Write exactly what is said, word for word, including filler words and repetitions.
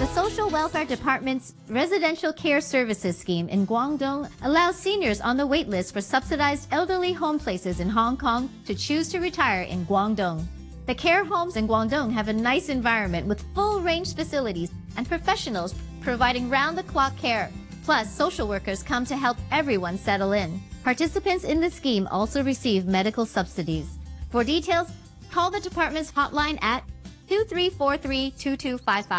The Social Welfare Department's Residential Care Services Scheme in Guangdong allows seniors on the waitlist for subsidized elderly home places in Hong Kong to choose to retire in Guangdong. The care homes in Guangdong have a nice environment with full-range facilities and professionals providing round-the-clock care. Plus, social workers come to help everyone settle in. Participants in the scheme also receive medical subsidies. For details, call the department's hotline at two three four three, two two five five.